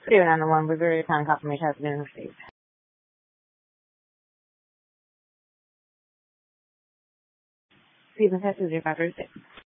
391 with very kind confirmation has been received. Stephen Test 0536.